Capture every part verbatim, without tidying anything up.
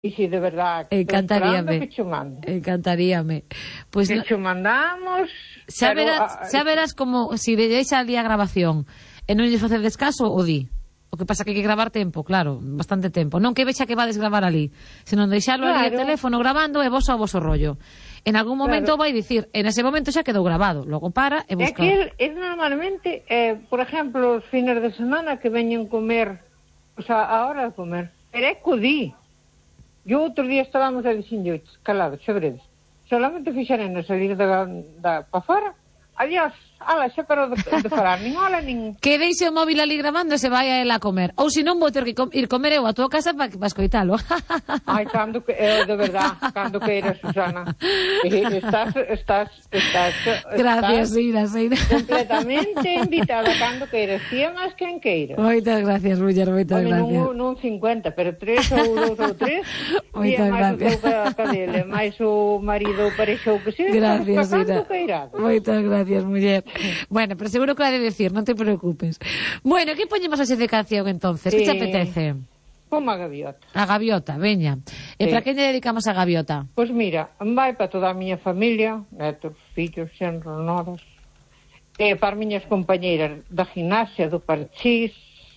E si de verdad encantaríame que che mando. Encantaríame. Pues que no, che mandamos. xa pero, verás, a, xa verás como si deixa ali a grabación e non lle facedes caso, o di. O que pasa que hai que gravar tempo, claro, bastante tempo. Non que vexa que vades gravar ali, senón deixalo claro. ali o teléfono grabando e vos ao voso rollo. En algún momento claro. vai dicir, en ese momento xa quedou grabado, logo para e busca. É que el, el normalmente, eh, por exemplo, os fines de semana que veñen comer, o sea, a hora de comer, pero é co di. Yo outro día estábamos a dixinho, calado, xebredes. Solamente fixaren no salir da, da pa fora. Adiós, ala, xa pero de, de falar, nin hola, nin... Que deixe o móvil ali grabando e se vai a ela a comer. Ou se non vou ter que com, ir comer eu a tua casa para pa escoitalo. Ai, cando que, eh, de verdad, cando que era, Susana. Eh, estás, estás, estás... Gracias, Ira, Ira. Completamente invitada, cando que eres. Tía máis quen queira. Moitas gracias, Ruller, moitas Oye, gracias. Non, non cincuenta, pero tres ou dos ou tres. Moitas gracias. Máis o teu cadele, máis o marido parexou que se... Gracias, Ira. Moitas gracias, muller. Bueno, pero seguro que lo ha de decir, non te preocupes. Bueno, que poñemos así de canción entonces? Que eh, te apetece? Como a gaviota. A gaviota, veña. E sí. Para que lle dedicamos a gaviota? Pois pues mira, vai para toda a miña familia, netos, fillos, xenros, noras, e para as miñas compañeiras da gimnasia, do Parchís,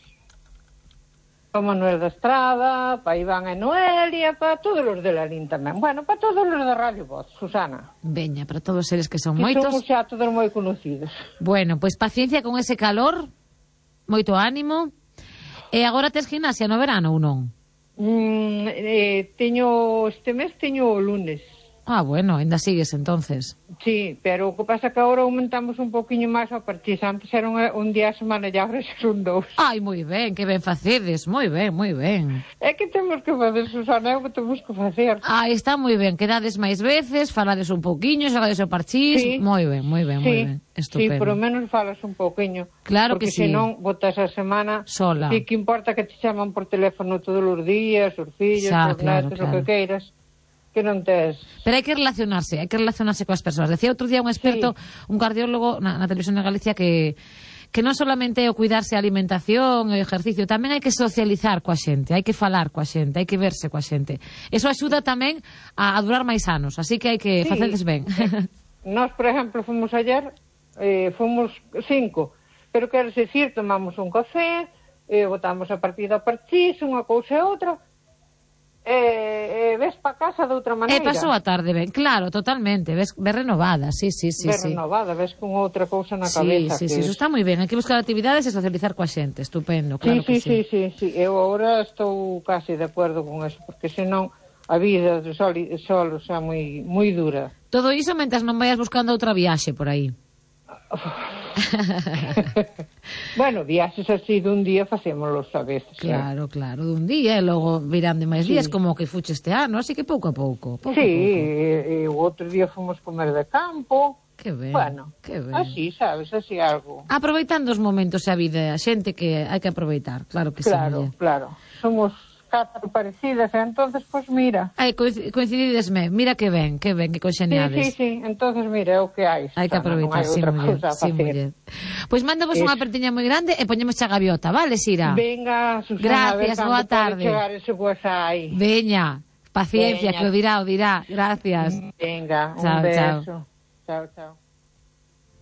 para Manuel da Estrada, para Iván e Noelia, para todos os de Lalín tamén. Bueno, para todos os da Radio Voz, Susana. Veña, para todos eles que son que moitos. Somos xa todos moi conocidos. Bueno, pois pues paciencia con ese calor, moito ánimo. E agora tes gimnasia no verano ou non? Mm, eh, teño, este mes teño o lunes. Ah, bueno, ainda sigues entonces. Sí, pero o que pasa que agora aumentamos un poquinho máis a partir. Antes era un, un día a semana e agora son dous. Ai, moi ben, que ben facedes, moi ben, moi ben. É que temos que facer, Susana, é o que temos que facer. Ah, está moi ben, quedades máis veces, falades un pouquiño, xogades o Parchís, sí. moi ben, moi ben, sí. moi ben, estupendo. Sí, por lo menos falas un pouquiño. Claro porque que sí. Porque senón botas a semana sola. Sí, que importa que te chaman por teléfono todos os días, os fillos, Xa, os claro, netos, claro. o que queiras. Que non tes... Pero hai que relacionarse, hai que relacionarse coas persoas. Decía outro día un experto, sí. un cardiólogo na, na televisión de Galicia que que non solamente é o cuidarse a alimentación e o ejercicio, tamén hai que socializar coa xente, hai que falar coa xente, hai que verse coa xente. Eso axuda tamén a, a durar máis anos, así que hai que sí. facedes ben. Nós, por exemplo, fomos ayer, eh, fomos cinco, pero quero dicir, tomamos un café, eh, botamos a partida a Parchís, unha cousa e outra, E, e ves pa casa de outra maneira. E pasou a tarde ben, claro, totalmente. Ves, ves renovada, sí, sí, sí. Ves sí. renovada, ves con outra cousa na sí, cabeza. Sí, sí, sí, eso está moi ben. Hai que buscar actividades e socializar coa xente, estupendo, claro sí, que sí. Sí, sí, sí, sí. Eu agora estou casi de acordo con eso, porque senón a vida de sol, sol xa moi, moi dura. Todo iso mentas non vayas buscando outra viaxe por aí. Bueno, viaxes así dun día facémolos a veces. Claro, eh? claro, dun día e logo virán de máis sí. días como que fuche este ano, así que pouco a pouco, pouco Sí, a pouco. e, e o outro día fomos comer de campo. Que ben, bueno, que ben. Así, sabes, así algo. Aproveitando os momentos e a vida, a xente que hai que aproveitar, claro que claro, sí. Claro, claro. Somos catro parecidas, e entonces, pois, pues, mira. Ai, coincididesme, mira que ben, que ben, que conxeniades. Sí, sí, sí, entonces, mira, é o que hai. Hai que aproveitar, sí, muller, sí, muller. Pois pues mándavos unha apertiña moi grande e poñemos xa gaviota, vale, Sira? Venga, Susana, gracias, boa tarde. Chegar ese guasai. Veña, paciencia, Veña. que o dirá, o dirá. Gracias. Venga, un chao, beso. Chao, chao. chao.